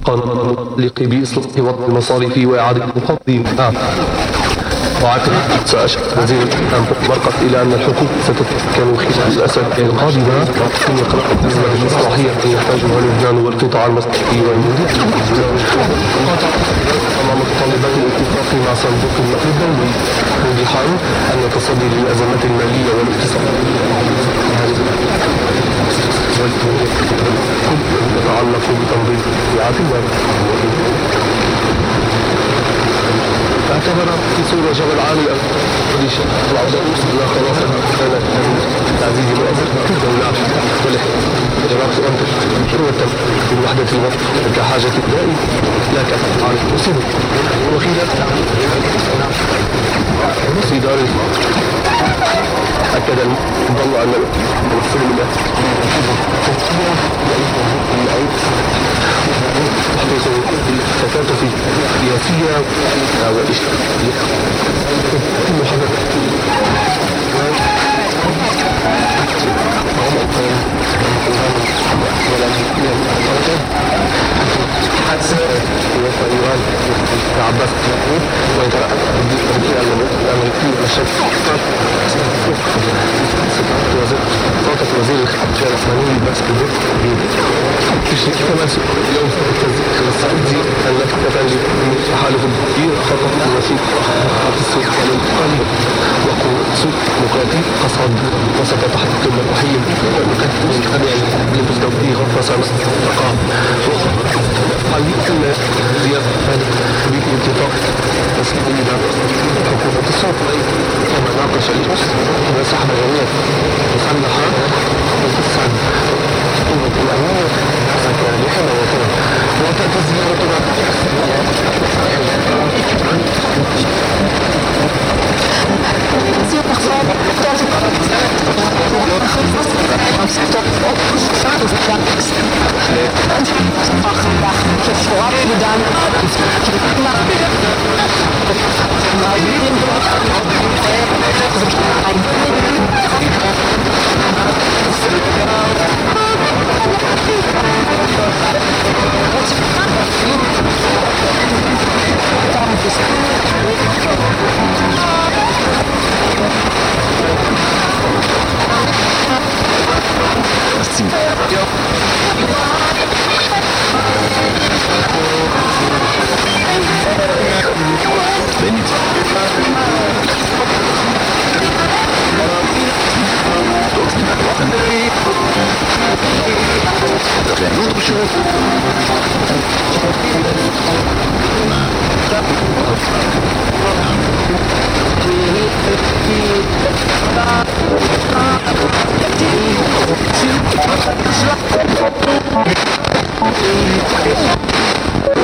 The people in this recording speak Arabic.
قانون المتعلق بإصلاح وضع المصارف وإعادة تقديمها. وعقب سأشار وزير الإعلام مرقط إلى أن الحقوق ستتمكن خلال الأسابيع القادمة من إقرار الأزمة الإصلاحية التي يحتاجها لبنان والقطاع المصرفي والمدير أمام متطلبات الاتفاق مع صندوق النقد الدولي، موضحا أن التصدي للأزمات المالية والاقتصادية يتعلق بتنظيم تبعات الوضع. اعتبر في سوريا جبل عالي العضروس أن خلاص كانت تعزيز مؤسسة الدولة والإجراءات تنتج ثروة من وحدة الوقت كحاجة الدائم لا كفعال المسلم. وخلال إدارة أكد المضل أن السلم تحدث التكاتف السياسية والاجتماعية كل حدث عباس الأمريكي نشد طاقة وزير الخارجية العثماني بس كما اليوم السعودي أنك تفعل تحالف الدولي خطط الوسيط السوق الانتقالي وقوة ديمقراطي قصد وسط تحت الدولة الرحيم ومقدم التابع لمستوفي غرفة سامس التقام قال أن زيادة هذا باتفاق تسليم حكومة الصوت كما ناقش الجوس وسحب جميع مسلحة وتسعد حكومة الأمير لحمايتها وتعتز زيارتنا